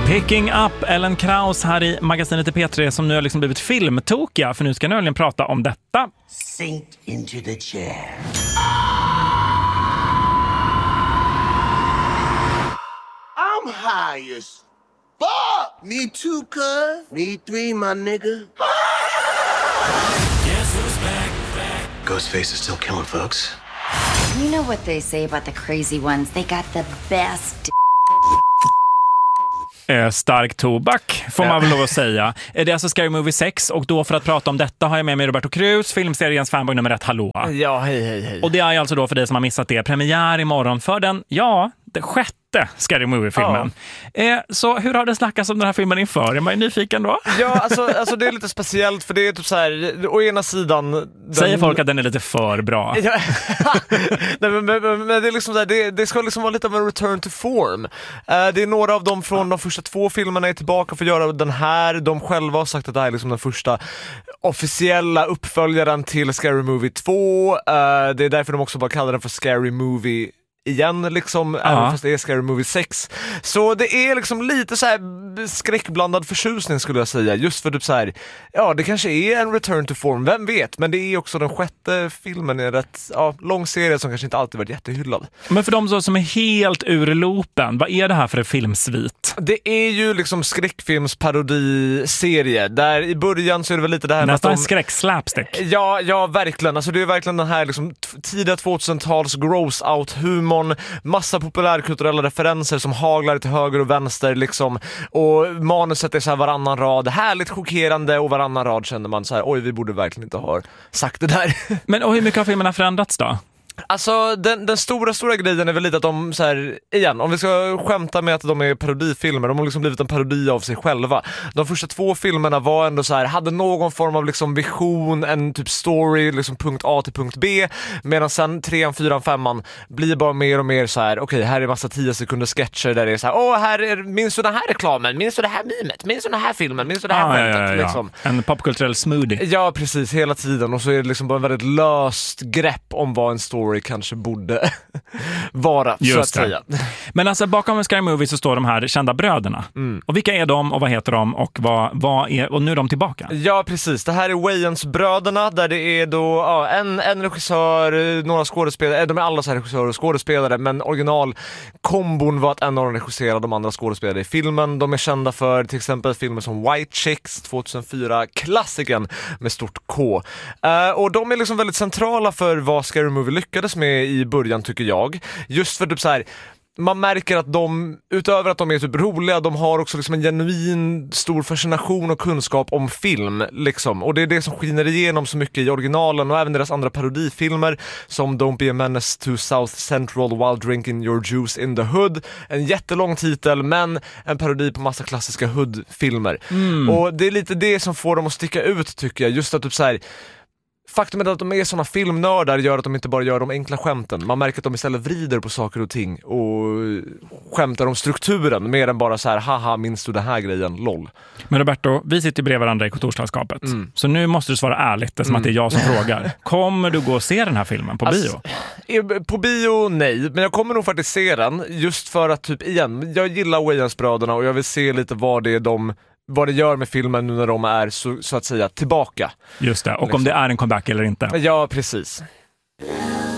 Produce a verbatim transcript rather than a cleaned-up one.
Picking up Ellen Kraus här i magasinet i P tre som nu har liksom blivit filmtokiga, för nu ska nämligen prata om detta. Sink into the chair. I'm high as fuck! Me too, cuz. Me three, my nigga. Guess who's back, back. Ghostface is still killing folks. You know what they say about the crazy ones? They got the best. Stark tobak, får man väl lov att säga. Det är alltså Scary Movie sex, och då för att prata om detta har jag med mig Roberto Cruz, filmseriens fanboy nummer ett, hallå. Ja, hej, hej, hej. Och det är alltså då för dig som har missat det, premiär imorgon för den, ja, det sjätte Scary Movie-filmen. Ja. Eh, så hur har det snackats om den här filmen inför? Är man nyfiken då? Ja, alltså, alltså det är lite speciellt, för det är typ så här, å ena sidan... Den... Säger folk att den är lite för bra? Ja. Nej, men, men, men det är liksom så här, det, det ska liksom vara lite av en return to form. Uh, det är några av dem från de första två filmerna är tillbaka för att göra den här. De själva har sagt att det här är liksom den första officiella uppföljaren till Scary Movie två. Uh, det är därför de också bara kallar den för Scary Movie igen, liksom, ja. Även fast det är Scary Movie sex. Så det är liksom lite så här skräckblandad förtjusning, skulle jag säga. Just för typ så här, ja, det kanske är en return to form, vem vet. Men det är också den sjätte filmen i en rätt ja, lång serie som kanske inte alltid varit jättehyllad. Men för de som är helt ur loopen, vad är det här för en filmsvit? Det är ju liksom skräckfilmsparodiserie. Där i början så är det väl lite det här nästan med en de... skräckslapstick. Ja, ja, verkligen. Alltså det är verkligen den här liksom tidiga tvåtusentals gross out humor. Massa populärkulturella referenser som haglar till höger och vänster liksom. Och manuset är så här varannan rad härligt chockerande, och varannan rad känner man så här, oj, vi borde verkligen inte ha sagt det där. Men och hur mycket har filmerna förändrats då? Alltså den, den stora stora grejen är väl lite att de så här, igen, om vi ska skämta med att de är parodifilmer, de har liksom blivit en parodi av sig själva. De första två filmerna var ändå så här, hade någon form av liksom vision, en typ story, liksom punkt A till punkt B, medan sen trean, fyran, femman blir bara mer och mer så här, okej, okay, här är massa tio sekunder sketcher där det är så här, åh, här är, minns du den här reklamen, minns du det här mimet, minns du den här filmen, minns du det här ah, skämtet, ja, ja, ja. Liksom. En popkulturell smoothie. Ja, precis, hela tiden, och så är det liksom bara en väldigt löst grepp om vad en story kanske borde vara, just så att det. säga. Men alltså bakom en Scary Movie så står de här kända bröderna. Mm. Och vilka är de och vad heter de och vad, vad är, och nu är de tillbaka? Ja, precis. Det här är Wayans-bröderna, där det är då ja, en, en regissör, några skådespelare, de är alla så här regissörer och skådespelare, men originalkombon var att en av dem regisserade, de andra skådespelare i filmen. De är kända för till exempel filmer som White Chicks tjugohundrafyra, klassiken med stort K. Uh, och de är liksom väldigt centrala för vad Scary Movie lyckades med i början, tycker jag. Just för typ så här, man märker att de, utöver att de är typ roliga, de har också liksom en genuin stor fascination och kunskap om film liksom. Och det är det som skiner igenom så mycket i originalen och även deras andra parodifilmer som Don't Be a Menace to South Central While Drinking Your Juice in the Hood. En jättelång titel, men en parodi på massa klassiska Hood-filmer. Mm. Och det är lite det som får dem att sticka ut, tycker jag. Just att typ så här, faktumet att de är såna filmnördar gör att de inte bara gör de enkla skämten. Man märker att de istället vrider på saker och ting och skämtar om strukturen mer än bara så här, haha, minns du den här grejen, lol. Men Roberto, vi sitter bredvid varandra i kontorslandskapet. Mm. Så nu måste du svara ärligt, det är som mm. att det är jag som frågar. Kommer du gå och se den här filmen på alltså, bio? På bio, nej. Men jag kommer nog faktiskt se den, just för att typ, igen, jag gillar Wayans-bröderna och jag vill se lite vad det är de vad det gör med filmen nu när de är så, så att säga tillbaka. Just det, och liksom. Om det är en comeback eller inte. Ja, precis.